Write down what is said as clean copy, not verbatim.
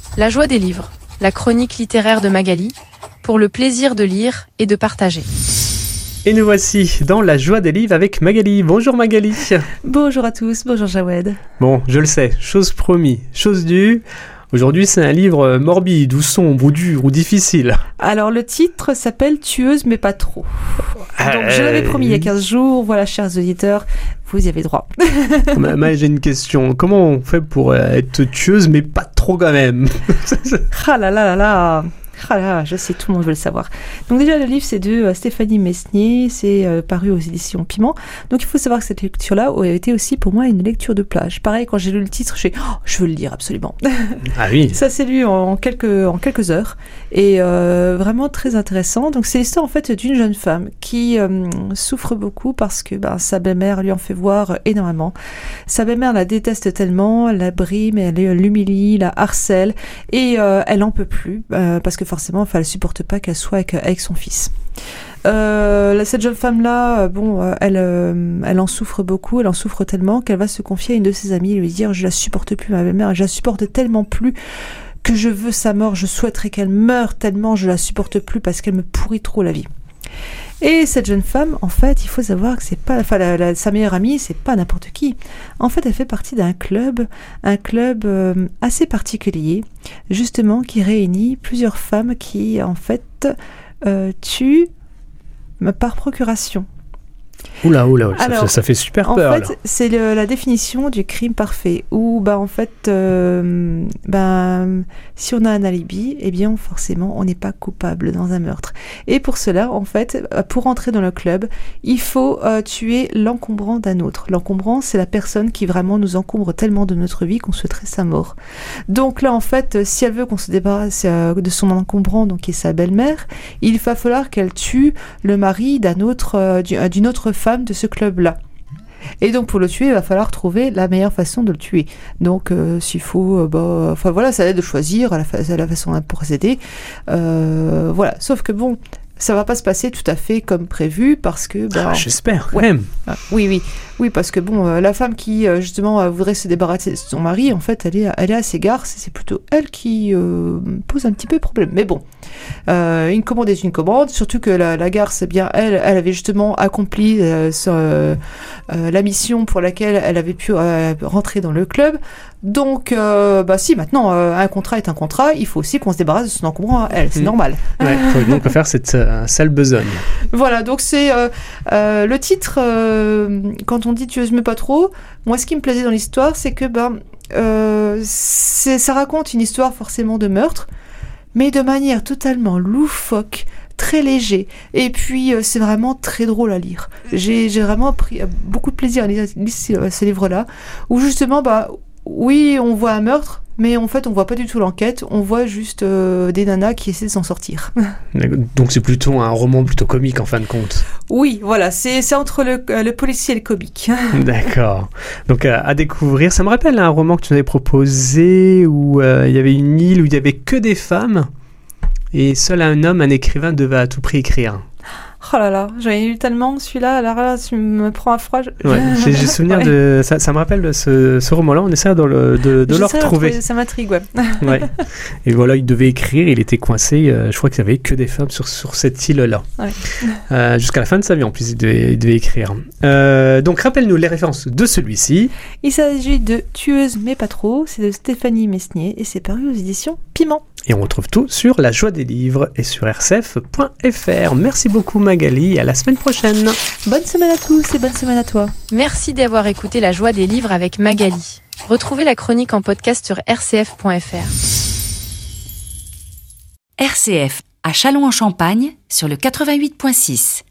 La joie des livres, la chronique littéraire de Magali, pour le plaisir de lire et de partager. Et nous voici dans la joie des livres avec Magali. Bonjour Magali. Bonjour à tous, bonjour Jawed. Bon, je le sais, chose promis, chose due. Aujourd'hui, c'est un livre morbide, ou sombre, ou dur, ou difficile. Alors, le titre s'appelle « Tueuse, mais pas trop ». Donc, je l'avais promis il y a 15 jours. Voilà, chers auditeurs, vous y avez droit. Moi, j'ai une question. Comment on fait pour être tueuse, mais pas trop quand même? Ah là là là là. Ah là, je sais, tout le monde veut le savoir. Donc déjà, le livre, c'est de Stéphanie Mesnier, c'est paru aux éditions Piment. Donc il faut savoir que cette lecture-là a été aussi pour moi une lecture de plage. Pareil, quand j'ai lu le titre, je veux le lire absolument. Ah oui. Ça s'est lu en quelques heures et vraiment très intéressant. Donc c'est l'histoire en fait d'une jeune femme qui souffre beaucoup parce que sa belle-mère lui en fait voir énormément. Sa belle-mère la déteste tellement, la brime, elle l'humilie, la harcèle et elle en peut plus parce que forcément, elle ne supporte pas qu'elle soit avec son fils. Cette jeune femme-là, elle en souffre beaucoup, elle en souffre tellement qu'elle va se confier à une de ses amies et lui dire « Je la supporte plus, ma belle-mère, je la supporte tellement plus que je veux sa mort, je souhaiterais qu'elle meure tellement je la supporte plus parce qu'elle me pourrit trop la vie. » Et cette jeune femme, en fait, il faut savoir que c'est pas, sa meilleure amie, c'est pas n'importe qui. En fait, elle fait partie d'un club, assez particulier, justement, qui réunit plusieurs femmes qui, en fait, tuent par procuration. Oula, alors, ça fait super peur. En fait, c'est la définition du crime parfait, où si on a un alibi, eh bien forcément on n'est pas coupable dans un meurtre. Et pour cela, en fait, pour entrer dans le club, il faut tuer l'encombrant d'un autre. L'encombrant, c'est la personne qui vraiment nous encombre tellement de notre vie qu'on souhaiterait sa mort. Donc là, en fait, si elle veut qu'on se débarrasse de son encombrant, donc qui est sa belle-mère, il va falloir qu'elle tue le mari d'une autre femme de ce club-là. Et donc pour le tuer, il va falloir trouver la meilleure façon de le tuer. Donc s'il faut, ça aide de choisir la façon à procéder. Voilà. Sauf que ça va pas se passer tout à fait comme prévu parce que... j'espère, ouais. Même. Oui, parce que la femme qui, justement, voudrait se débarrasser de son mari, en fait, elle est assez garce, c'est plutôt elle qui pose un petit peu problème. Mais bon, une commande est une commande, surtout que la garce, eh bien, elle avait justement accompli la mission pour laquelle elle avait pu rentrer dans le club. Donc, si maintenant un contrat est un contrat, il faut aussi qu'on se débarrasse de son encombrant à elle, c'est normal. Ouais, donc on peut faire cette sale besogne. Voilà, donc c'est le titre, quand on dit tueuse mais pas trop, moi ce qui me plaisait dans l'histoire, c'est que ça raconte une histoire forcément de meurtre, mais de manière totalement loufoque, très léger, et puis c'est vraiment très drôle à lire. J'ai vraiment pris beaucoup de plaisir à lire ce livre-là, où justement, oui, on voit un meurtre, mais en fait, on voit pas du tout l'enquête, on voit juste des nanas qui essaient de s'en sortir. Donc c'est plutôt un roman plutôt comique en fin de compte. Oui, voilà, c'est entre le policier et le comique. D'accord. Donc à découvrir, ça me rappelle un roman que tu nous avais proposé où il y avait une île où il y avait que des femmes et seul un homme, un écrivain, devait à tout prix écrire. Oh là là, j'en ai eu tellement celui-là, alors là, tu me prends à froid. J'ai souvenir de ça me rappelle de ce roman-là, on essaie de le retrouver. Ça m'intrigue, ouais. Ouais. Et voilà, il devait écrire, il était coincé, je crois qu'il n'y avait que des femmes sur cette île-là. Ouais. Jusqu'à la fin de sa vie, en plus, il devait écrire. Donc, rappelle-nous les références de celui-ci. Il s'agit de Tueuse mais pas trop, c'est de Stéphanie Mesnier et c'est paru aux éditions Piment. Et on retrouve tout sur La Joie des Livres et sur rcf.fr. Merci beaucoup Magali, à la semaine prochaine. Bonne semaine à tous et bonne semaine à toi. Merci d'avoir écouté La Joie des Livres avec Magali. Retrouvez la chronique en podcast sur rcf.fr. RCF, à Châlons-en-Champagne, sur le 88.6.